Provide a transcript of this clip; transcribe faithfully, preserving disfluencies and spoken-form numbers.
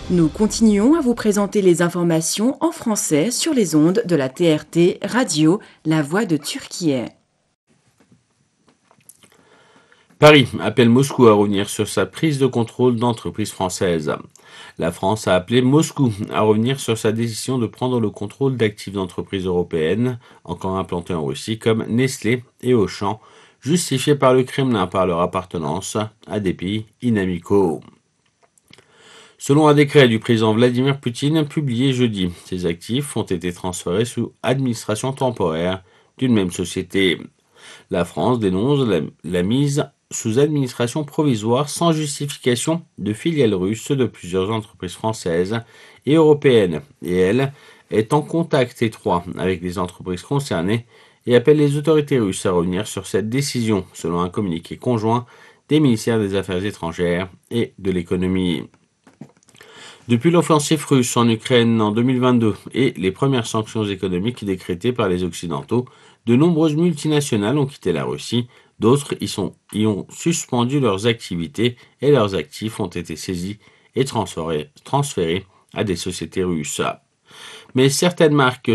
Nous continuons à vous présenter les informations en français sur les ondes de la T R T Radio, la voix de Turquie. Paris appelle Moscou à revenir sur sa prise de contrôle d'entreprises françaises. La France a appelé Moscou à revenir sur sa décision de prendre le contrôle d'actifs d'entreprises européennes, encore implantées en Russie, comme Nestlé et Auchan, justifiées par le Kremlin par leur appartenance à des pays inamicaux. Selon un décret du président Vladimir Poutine publié jeudi, ces actifs ont été transférés sous administration temporaire d'une même société. La France dénonce la, la mise sous administration provisoire sans justification de filiales russes de plusieurs entreprises françaises et européennes, et elle est en contact étroit avec les entreprises concernées et appelle les autorités russes à revenir sur cette décision, selon un communiqué conjoint des ministères des Affaires étrangères et de l'économie. Depuis l'offensive russe en Ukraine en deux mille vingt-deux et les premières sanctions économiques décrétées par les Occidentaux, de nombreuses multinationales ont quitté la Russie, d'autres y, sont, y ont suspendu leurs activités et leurs actifs ont été saisis et transférés, transférés à des sociétés russes. Mais certaines marques